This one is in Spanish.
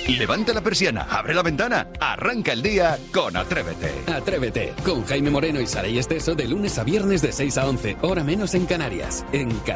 Levanta la persiana, abre la ventana, arranca el día con Atrévete. Atrévete, con Jaime Moreno y Saray Esteso de lunes a viernes de 6 a 11, hora menos en Canarias, en